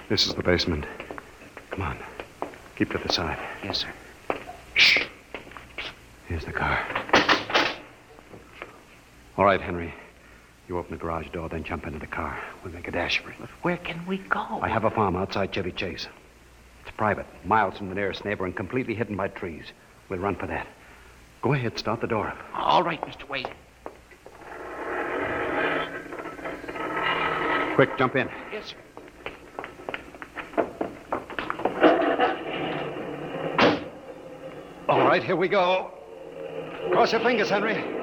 This is the basement. Come on. Keep to the side. Yes, sir. Shh. Here's the car. All right, Henry. You open the garage door, then jump into the car. We'll make a dash for it. But where can we go? I have a farm outside Chevy Chase. It's private, miles from the nearest neighbor, and completely hidden by trees. We'll run for that. Go ahead, start the door up. All right, Mr. Wade. Quick, jump in. Yes, sir. All right, here we go. Cross your fingers, Henry.